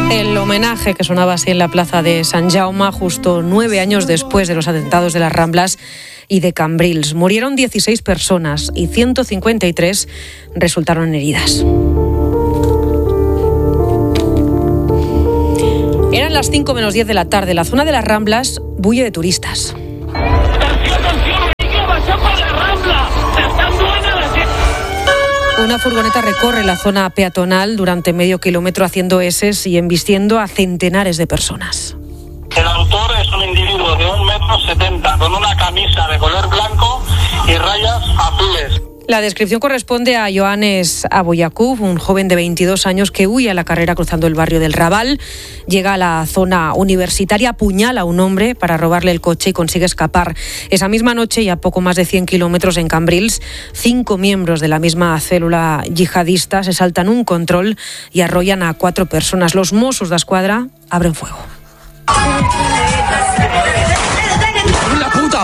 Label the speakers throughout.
Speaker 1: El homenaje que sonaba así en la plaza de Sant Jaume justo 9 años después de los atentados de las Ramblas y de Cambrils. Murieron 16 personas y 153 resultaron heridas. Eran las 5 menos 10 de la tarde. La zona de las Ramblas bulle de turistas. Una furgoneta recorre la zona peatonal durante medio kilómetro haciendo eses y embistiendo a centenares de personas.
Speaker 2: El autor es un individuo de 1,70 m con una camisa de color blanco y rayas azules.
Speaker 1: La descripción corresponde a Johannes Aboyakub, un joven de 22 años que huye a la carrera cruzando el barrio del Raval. Llega a la zona universitaria, apuñala a un hombre para robarle el coche y consigue escapar. Esa misma noche y a poco más de 100 kilómetros en Cambrils, 5 miembros de la misma célula yihadista se saltan un control y arrollan a 4 personas. Los Mossos d'Esquadra abren fuego.
Speaker 3: ¡La puta!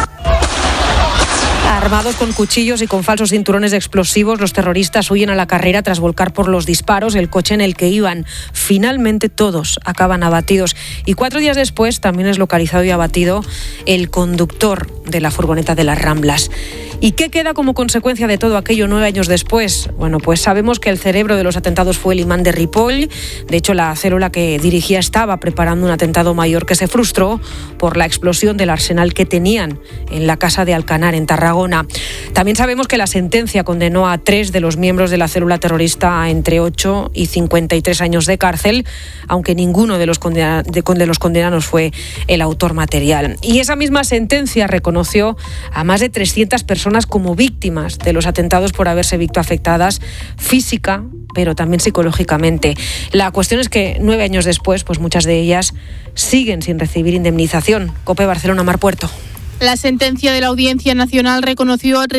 Speaker 1: Armados con cuchillos y con falsos cinturones de explosivos, los terroristas huyen a la carrera tras volcar por los disparos el coche en el que iban. Finalmente todos acaban abatidos y 4 días después también es localizado y abatido el conductor de la furgoneta de las Ramblas. ¿Y qué queda como consecuencia de todo aquello 9 años después? Bueno, pues sabemos que el cerebro de los atentados fue el imán de Ripoll. De hecho, la célula que dirigía estaba preparando un atentado mayor que se frustró por la explosión del arsenal que tenían en la casa de Alcanar, en Tarragona. También sabemos que la sentencia condenó a 3 de los miembros de la célula terrorista a entre 8 y 53 años de cárcel, aunque ninguno de los condenados fue el autor material. Y esa misma sentencia reconoció a más de 300 personas como víctimas de los atentados por haberse visto afectadas física, pero también psicológicamente. La cuestión es que 9 años después, pues muchas de ellas siguen sin recibir indemnización. COPE Barcelona, Mar Puerto.
Speaker 4: La sentencia de la Audiencia Nacional reconoció a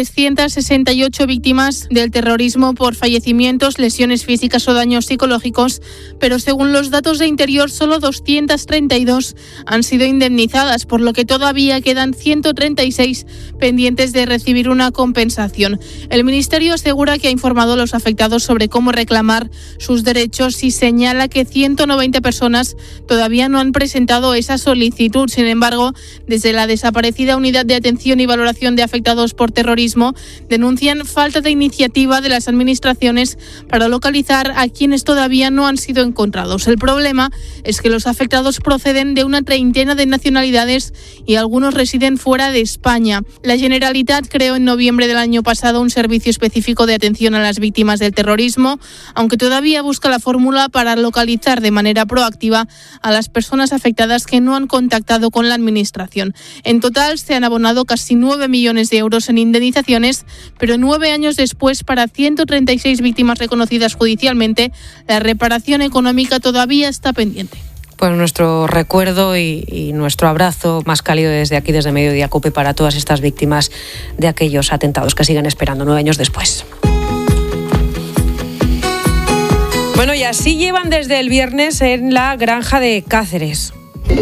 Speaker 4: 368 víctimas del terrorismo por fallecimientos, lesiones físicas o daños psicológicos, pero según los datos de Interior, solo 232 han sido indemnizadas, por lo que todavía quedan 136 pendientes de recibir una compensación. El Ministerio asegura que ha informado a los afectados sobre cómo reclamar sus derechos y señala que 190 personas todavía no han presentado esa solicitud. Sin embargo, desde la desaparecida Unidad de Atención y Valoración de Afectados por Terrorismo denuncian falta de iniciativa de las administraciones para localizar a quienes todavía no han sido encontrados. El problema es que los afectados proceden de una treintena de nacionalidades y algunos residen fuera de España. La Generalitat creó en noviembre del año pasado un servicio específico de atención a las víctimas del terrorismo, aunque todavía busca la fórmula para localizar de manera proactiva a las personas afectadas que no han contactado con la administración. En total se han abonado casi 9 millones de euros en indemnizaciones, pero 9 años después, para 136 víctimas reconocidas judicialmente, la reparación económica todavía está pendiente.
Speaker 1: Pues nuestro recuerdo y nuestro abrazo más cálido desde aquí, desde Mediodía Cope, para todas estas víctimas de aquellos atentados que siguen esperando 9 años después. Bueno, y así llevan desde el viernes en la granja de Cáceres.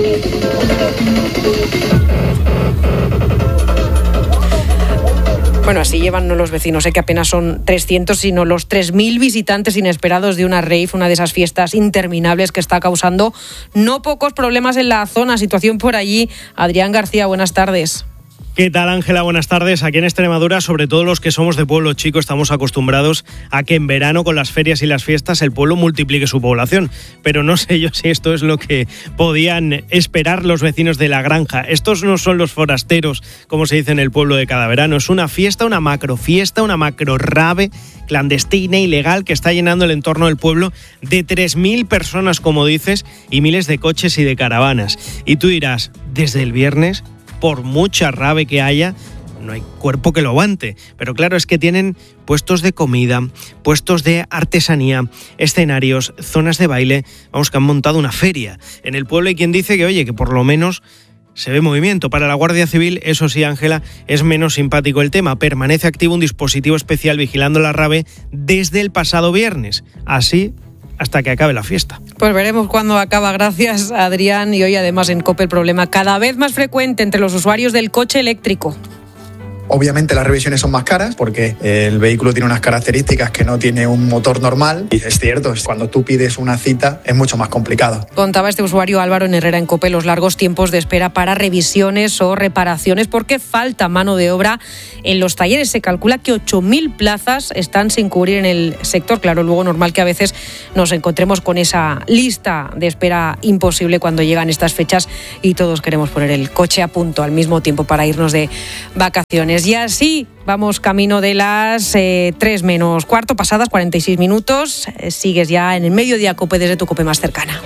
Speaker 1: Bueno, así llevan no los vecinos, que apenas son 300, sino los 3.000 visitantes inesperados de una rave, una de esas fiestas interminables que está causando no pocos problemas en la zona. Situación por allí. Adrián García, buenas tardes.
Speaker 5: ¿Qué tal, Ángela? Buenas tardes. Aquí en Extremadura, sobre todo los que somos de pueblo chico, estamos acostumbrados a que en verano, con las ferias y las fiestas, el pueblo multiplique su población. Pero no sé yo si esto es lo que podían esperar los vecinos de la granja. Estos no son los forasteros, como se dice en el pueblo de cada verano. Es una fiesta, una macro rave clandestina, ilegal, que está llenando el entorno del pueblo de 3.000 personas, como dices, y miles de coches y de caravanas. Y tú dirás, desde el viernes, por mucha rave que haya, no hay cuerpo que lo aguante. Pero claro, es que tienen puestos de comida, puestos de artesanía, escenarios, zonas de baile. Vamos, que han montado una feria en el pueblo. Y quien dice que, oye, que por lo menos se ve movimiento. Para la Guardia Civil, eso sí, Ángela, es menos simpático el tema. Permanece activo un dispositivo especial vigilando la rave desde el pasado viernes. Así hasta que acabe la fiesta.
Speaker 1: Pues veremos cuándo acaba. Gracias, Adrián. Y hoy además en COPE el problema cada vez más frecuente entre los usuarios del coche eléctrico.
Speaker 6: Obviamente las revisiones son más caras porque el vehículo tiene unas características que no tiene un motor normal y es cierto, cuando tú pides una cita es mucho más complicado.
Speaker 1: Contaba este usuario Álvaro en Herrera en COPE los largos tiempos de espera para revisiones o reparaciones porque falta mano de obra en los talleres. Se calcula que 8.000 plazas están sin cubrir en el sector. Claro, luego normal que a veces nos encontremos con esa lista de espera imposible cuando llegan estas fechas y todos queremos poner el coche a punto al mismo tiempo para irnos de vacaciones. Y así vamos camino de las 3 menos cuarto, pasadas 46 minutos. Sigues ya en el Mediodía COPE desde tu COPE más cercana.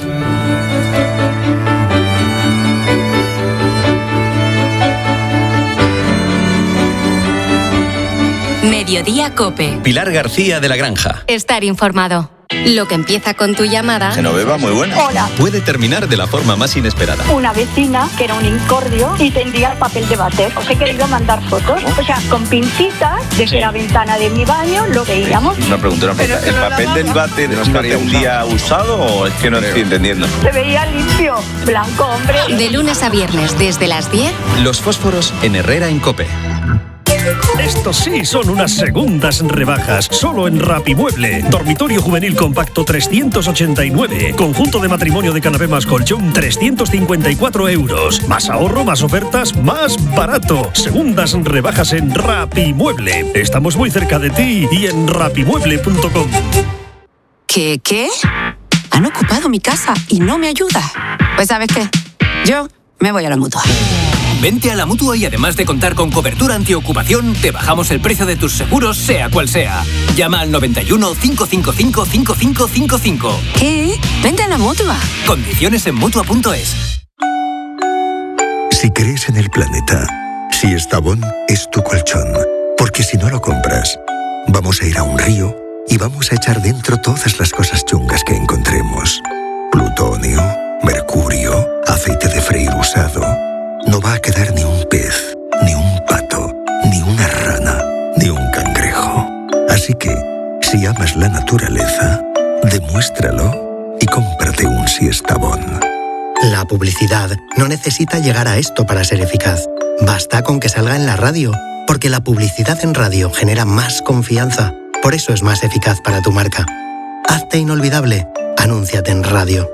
Speaker 7: Mediodía COPE.
Speaker 8: Pilar García de la Granja.
Speaker 7: Estar informado. Lo que empieza con tu llamada.
Speaker 8: Genoveva, muy buena.
Speaker 9: Hola.
Speaker 8: Puede terminar de la forma más inesperada.
Speaker 9: Una vecina que era un incordio y tendía el papel de váter. Os he querido mandar fotos. O sea, con pincitas, desde la ventana de mi baño lo veíamos.
Speaker 10: Una pregunta. ¿El papel del váter es un día usado o es que no estoy entendiendo?
Speaker 9: Se veía limpio, blanco, hombre.
Speaker 7: De lunes a viernes, desde las 10.
Speaker 8: Los fósforos en Herrera en COPE.
Speaker 11: Estos sí son unas segundas rebajas, solo en Rapimueble. Dormitorio juvenil compacto 389. Conjunto de matrimonio de canapé más colchón 354 euros. Más ahorro, más ofertas, más barato. Segundas rebajas en Rapimueble. Estamos muy cerca de ti y en rapimueble.com.
Speaker 12: ¿Qué? Han ocupado mi casa y no me ayuda. Pues ¿sabes qué? Yo me voy a la Mutua.
Speaker 13: Vente a la Mutua y además de contar con cobertura antiocupación, te bajamos el precio de tus seguros, sea cual sea. Llama al 91 555 5555.
Speaker 12: ¿Qué? Vente a la Mutua.
Speaker 13: Condiciones en Mutua.es.
Speaker 14: Si crees en el planeta, si Estavón es tu colchón, porque si no lo compras, vamos a ir a un río y vamos a echar dentro todas las cosas chungas que encontremos. Plutonio, mercurio, aceite de freír usado. No va a quedar ni un pez, ni un pato, ni una rana, ni un cangrejo. Así que, si amas la naturaleza, demuéstralo y cómprate un Siestabón.
Speaker 15: La publicidad no necesita llegar a esto para ser eficaz. Basta con que salga en la radio, porque la publicidad en radio genera más confianza. Por eso es más eficaz para tu marca. Hazte inolvidable. Anúnciate en radio.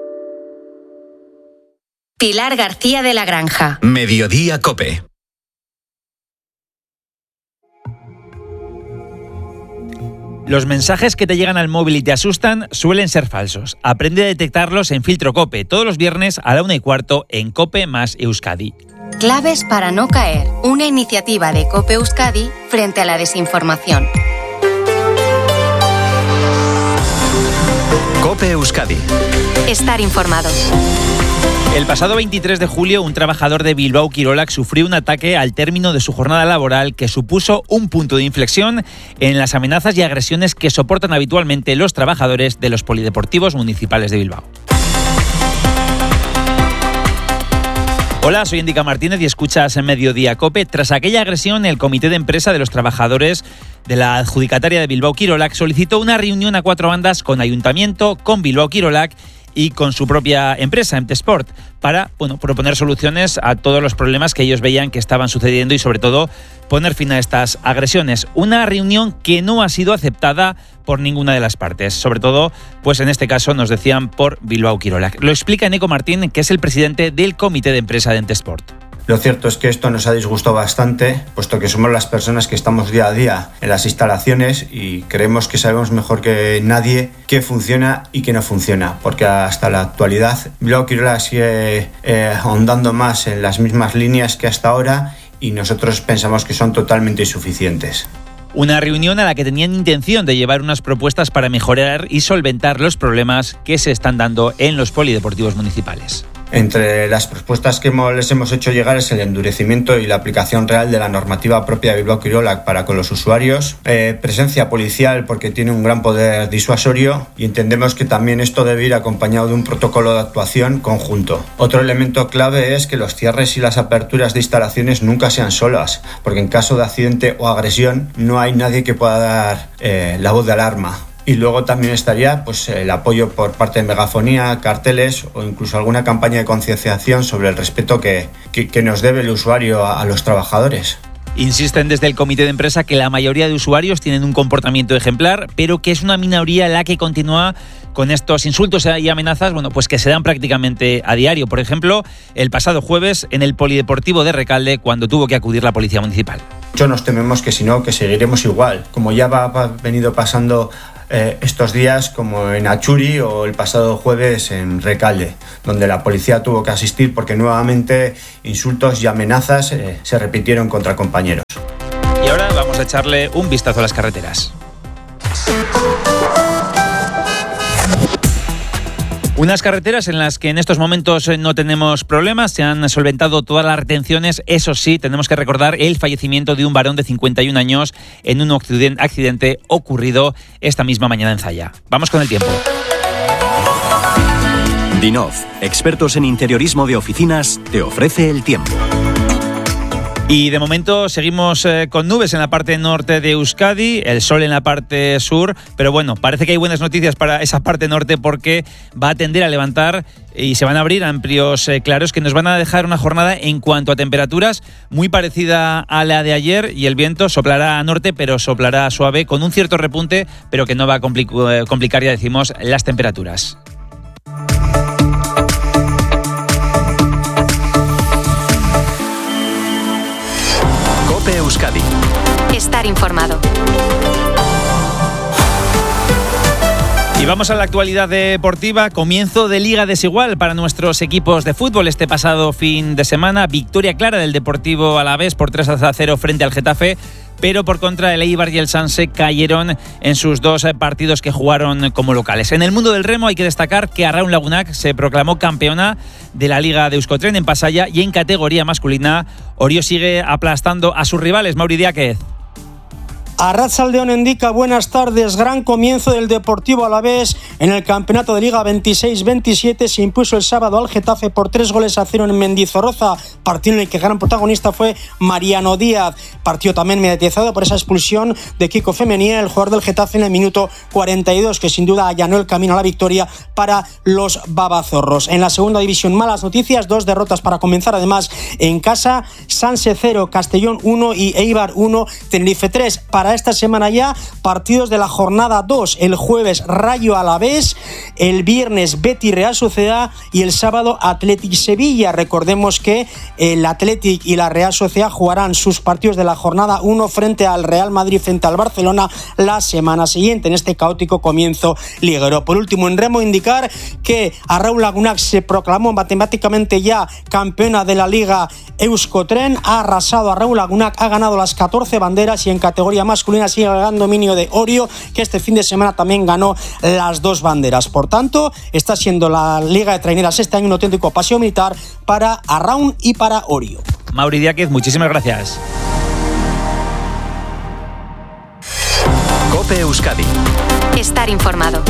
Speaker 7: Pilar García de la Granja.
Speaker 8: Mediodía COPE.
Speaker 16: Los mensajes que te llegan al móvil y te asustan suelen ser falsos. Aprende a detectarlos en Filtro COPE, todos los viernes a la 1:15 en COPE más Euskadi.
Speaker 7: Claves para no caer. Una iniciativa de COPE Euskadi frente a la desinformación.
Speaker 8: COPE Euskadi.
Speaker 7: Estar informado.
Speaker 16: El pasado 23 de julio, un trabajador de Bilbao Kirolak sufrió un ataque al término de su jornada laboral que supuso un punto de inflexión en las amenazas y agresiones que soportan habitualmente los trabajadores de los polideportivos municipales de Bilbao. Hola, soy Indica Martínez y escuchas en Mediodía COPE. Tras aquella agresión, el comité de empresa de los trabajadores de la adjudicataria de Bilbao Kirolak solicitó una reunión a 4 bandas con Ayuntamiento, con Bilbao Kirolak y con su propia empresa, MTSport, para proponer soluciones a todos los problemas que ellos veían que estaban sucediendo y sobre todo poner fin a estas agresiones. Una reunión que no ha sido aceptada por ninguna de las partes, sobre todo, pues en este caso nos decían por Bilbao Kirolak. Lo explica Eneco Martín, que es el presidente del comité de empresa de MTSport.
Speaker 17: Lo cierto es que esto nos ha disgustado bastante, puesto que somos las personas que estamos día a día en las instalaciones y creemos que sabemos mejor que nadie qué funciona y qué no funciona, porque hasta la actualidad Bilbao Kirolak sigue ahondando más en las mismas líneas que hasta ahora y nosotros pensamos que son totalmente insuficientes.
Speaker 16: Una reunión a la que tenían intención de llevar unas propuestas para mejorar y solventar los problemas que se están dando en los polideportivos municipales.
Speaker 17: Entre las propuestas que les hemos hecho llegar es el endurecimiento y la aplicación real de la normativa propia de Bilbao Kirolak para con los usuarios, presencia policial porque tiene un gran poder disuasorio y entendemos que también esto debe ir acompañado de un protocolo de actuación conjunto. Otro elemento clave es que los cierres y las aperturas de instalaciones nunca sean solas, porque en caso de accidente o agresión no hay nadie que pueda dar la voz de alarma. Y luego también estaría el apoyo por parte de megafonía, carteles o incluso alguna campaña de concienciación sobre el respeto que nos debe el usuario a los trabajadores.
Speaker 16: Insisten desde el comité de empresa que la mayoría de usuarios tienen un comportamiento ejemplar, pero que es una minoría la que continúa con estos insultos y amenazas, bueno, pues que se dan prácticamente a diario. Por ejemplo, el pasado jueves en el Polideportivo de Recalde, cuando tuvo que acudir la Policía Municipal.
Speaker 17: Nos tememos que si no, que seguiremos igual, como ya ha venido pasando estos días, como en Achuri o el pasado jueves en Recalde, donde la policía tuvo que asistir porque nuevamente insultos y amenazas se repitieron contra compañeros.
Speaker 16: Y ahora vamos a echarle un vistazo a las carreteras. Unas carreteras en las que en estos momentos no tenemos problemas, se han solventado todas las retenciones. Eso sí, tenemos que recordar el fallecimiento de un varón de 51 años en un accidente ocurrido esta misma mañana en Zalla. Vamos con el tiempo.
Speaker 18: Dinov, expertos en interiorismo de oficinas, te ofrece el tiempo.
Speaker 16: Y de momento seguimos con nubes en la parte norte de Euskadi, el sol en la parte sur, pero bueno, parece que hay buenas noticias para esa parte norte porque va a tender a levantar y se van a abrir amplios claros que nos van a dejar una jornada en cuanto a temperaturas muy parecida a la de ayer, y el viento soplará a norte, pero soplará suave con un cierto repunte, pero que no va a complicar, ya decimos, las temperaturas.
Speaker 18: Euskadi.
Speaker 7: Estar informado.
Speaker 16: Y vamos a la actualidad deportiva. Comienzo de Liga Desigual para nuestros equipos de fútbol este pasado fin de semana. Victoria clara del Deportivo Alavés por 3-0 frente al Getafe, pero por contra el Eibar y el Sanse cayeron en sus dos partidos que jugaron como locales. En el mundo del remo hay que destacar que Arraun Lagunak se proclamó campeona de la Liga de Euskotren en Pasaia, y en categoría masculina Orio sigue aplastando a sus rivales. Mauri Díaz.
Speaker 19: Arratsaldeon indica, buenas tardes. Gran comienzo del Deportivo Alavés en el campeonato de Liga 26-27. Se impuso el sábado al Getafe por 3-0 en Mendizorroza, partido en el que el gran protagonista fue Mariano Díaz. Partido también mediatizado por esa expulsión de Kiko Femenia, el jugador del Getafe, en el minuto 42, que sin duda allanó el camino a la victoria para los babazorros. En la segunda división, malas noticias, 2 derrotas para comenzar además en casa. Sanse 0, Castellón 1 y Eibar 1, Tenerife 3. Para esta semana ya, partidos de la jornada 2, el jueves Rayo Alavés, el viernes Betis Real Sociedad y el sábado Athletic Sevilla. Recordemos que el Athletic y la Real Sociedad jugarán sus partidos de la jornada 1 frente al Real Madrid, frente al Barcelona la semana siguiente, en este caótico comienzo liguero. Por último, en remo, indicar que Arraun Lagunak se proclamó matemáticamente ya campeona de la Liga Euskotren, ha arrasado a Arraun Lagunak, ha ganado las 14 banderas, y en categoría masculina sigue el gran dominio de Orio, que este fin de semana también ganó las 2 banderas. Por tanto, está siendo la Liga de Traineras este año un auténtico paseo militar para Arraun y para Orio.
Speaker 16: Mauri Díaz, muchísimas gracias.
Speaker 18: COPE Euskadi.
Speaker 7: Estar informado.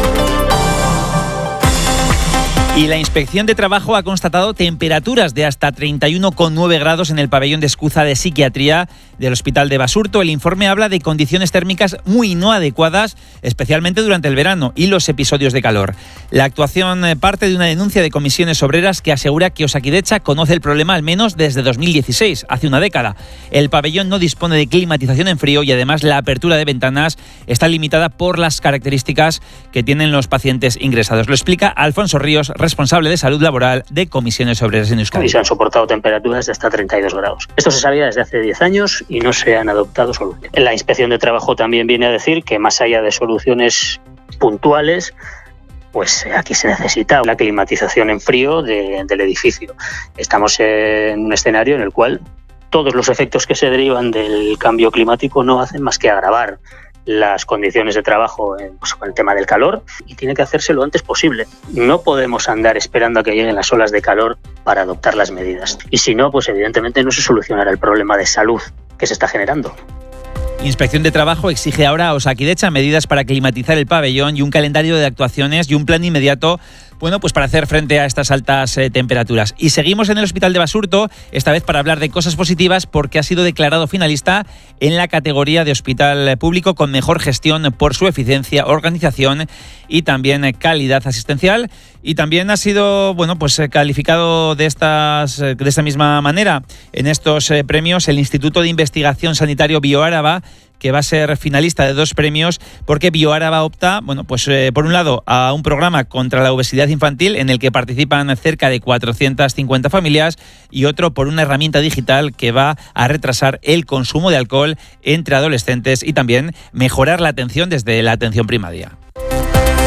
Speaker 16: Y la Inspección de Trabajo ha constatado temperaturas de hasta 31,9 grados en el pabellón de Escuza de Psiquiatría del Hospital de Basurto. El informe habla de condiciones térmicas muy no adecuadas, especialmente durante el verano y los episodios de calor. La actuación parte de una denuncia de Comisiones Obreras que asegura que Osakidetza conoce el problema al menos desde 2016, hace una década. El pabellón no dispone de climatización en frío y además la apertura de ventanas está limitada por las características que tienen los pacientes ingresados. Lo explica Alfonso Ríos, responsable de salud laboral de Comisiones Obreras en Euskadi.
Speaker 20: Y se han soportado temperaturas de hasta 32 grados. Esto se sabía desde hace 10 años y no se han adoptado soluciones. La Inspección de Trabajo también viene a decir que más allá de soluciones puntuales, pues aquí se necesita la climatización en frío del edificio. Estamos en un escenario en el cual todos los efectos que se derivan del cambio climático no hacen más que agravar las condiciones de trabajo, pues, con el tema del calor, y tiene que hacerse lo antes posible. No podemos andar esperando a que lleguen las olas de calor para adoptar las medidas. Y si no, pues evidentemente no se solucionará el problema de salud que se está generando.
Speaker 16: Inspección de Trabajo exige ahora a Osakidetza medidas para climatizar el pabellón y un calendario de actuaciones y un plan inmediato, bueno, pues para hacer frente a estas altas temperaturas. Y seguimos en el Hospital de Basurto, esta vez para hablar de cosas positivas, porque ha sido declarado finalista en la categoría de hospital público con mejor gestión por su eficiencia, organización y también calidad asistencial. Y también ha sido, bueno, pues calificado de esta misma manera en estos premios el Instituto de Investigación Sanitario Bioáraba, que va a ser finalista de 2 premios, porque Bioáraba opta, bueno, pues por un lado a un programa contra la obesidad infantil en el que participan cerca de 450 familias, y otro por una herramienta digital que va a retrasar el consumo de alcohol entre adolescentes y también mejorar la atención desde la atención primaria.